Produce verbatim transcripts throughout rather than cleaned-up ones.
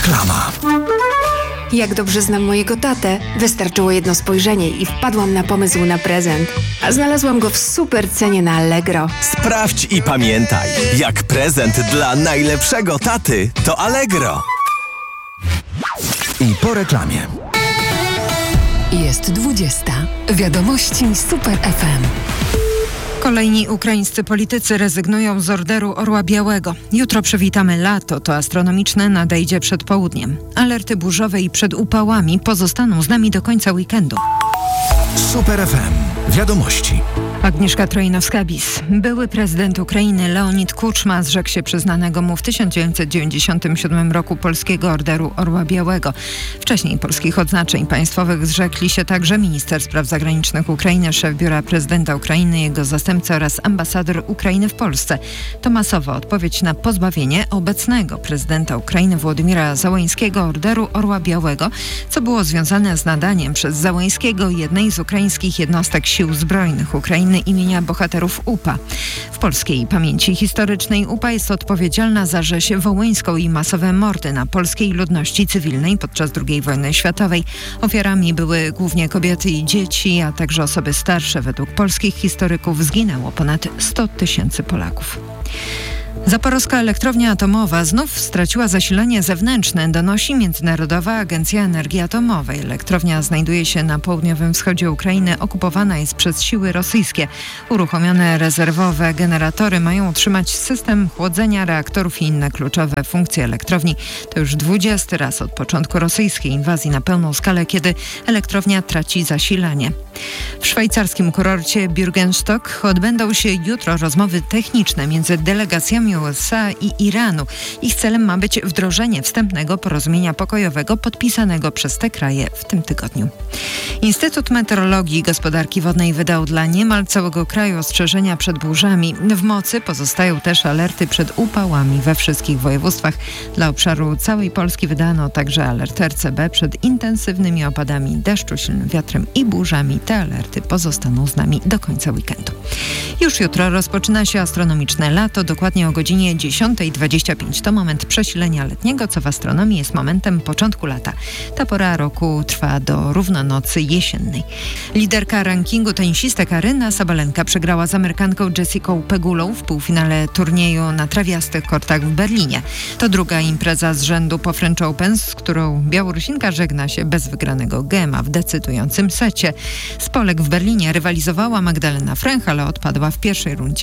Reklama. Jak dobrze znam mojego tatę, wystarczyło jedno spojrzenie i wpadłam na pomysł na prezent. A znalazłam go w super cenie na Allegro. Sprawdź i pamiętaj, jak prezent dla najlepszego taty to Allegro. I po reklamie. Jest dwudziesta. Wiadomości Super F M. Kolejni ukraińscy politycy rezygnują z Orderu Orła Białego. Jutro przywitamy lato, to astronomiczne nadejdzie przed południem. Alerty burzowe i przed upałami pozostaną z nami do końca weekendu. Super F M. Wiadomości. Agnieszka Trojnowska-Bis. Były prezydent Ukrainy Leonid Kuczma zrzekł się przyznanego mu w tysiąc dziewięćset dziewięćdziesiątym siódmym roku polskiego Orderu Orła Białego. Wcześniej polskich odznaczeń państwowych zrzekli się także minister spraw zagranicznych Ukrainy, szef biura prezydenta Ukrainy, jego zastępca oraz ambasador Ukrainy w Polsce. To masowa odpowiedź na pozbawienie obecnego prezydenta Ukrainy Władimira Zełenskiego Orderu Orła Białego, co było związane z nadaniem przez Zełenskiego jednej z ukraińskich jednostek sił zbrojnych Ukrainy imienia bohaterów U P A. W polskiej pamięci historycznej U P A jest odpowiedzialna za rzeź wołyńską i masowe mordy na polskiej ludności cywilnej podczas drugiej wojny światowej. Ofiarami były głównie kobiety i dzieci, a także osoby starsze. Według polskich historyków zginęło ponad sto tysięcy Polaków. Zaporowska elektrownia atomowa znów straciła zasilanie zewnętrzne, donosi Międzynarodowa Agencja Energii Atomowej. Elektrownia znajduje się na południowym wschodzie Ukrainy, okupowana jest przez siły rosyjskie. Uruchomione rezerwowe generatory mają utrzymać system chłodzenia reaktorów i inne kluczowe funkcje elektrowni. To już dwudziesty raz od początku rosyjskiej inwazji na pełną skalę, kiedy elektrownia traci zasilanie. W szwajcarskim kurorcie Bürgenstock odbędą się jutro rozmowy techniczne między delegacjami U S A i Iranu. Ich celem ma być wdrożenie wstępnego porozumienia pokojowego podpisanego przez te kraje w tym tygodniu. Instytut Meteorologii i Gospodarki Wodnej wydał dla niemal całego kraju ostrzeżenia przed burzami. W mocy pozostają też alerty przed upałami we wszystkich województwach. Dla obszaru całej Polski wydano także alert R C B przed intensywnymi opadami deszczu, silnym wiatrem i burzami. Te alerty pozostaną z nami do końca weekendu. Już jutro rozpoczyna się astronomiczne lato, dokładnie o godzinie dziesiąta dwadzieścia pięć. To moment przesilenia letniego, co w astronomii jest momentem początku lata. Ta pora roku trwa do równonocy jesiennej. Liderka rankingu tenisistek Aryna Sabalenka przegrała z Amerykanką Jessicą Pegulą w półfinale turnieju na trawiastych kortach w Berlinie. To druga impreza z rzędu po French Open, z którą Białorusinka żegna się bez wygranego gema w decydującym secie. Z Polek w Berlinie rywalizowała Magdalena Fręch, ale odpadła w pierwszej rundzie.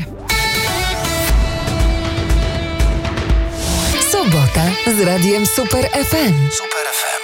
Sobota z radiem Super F M. Super F M.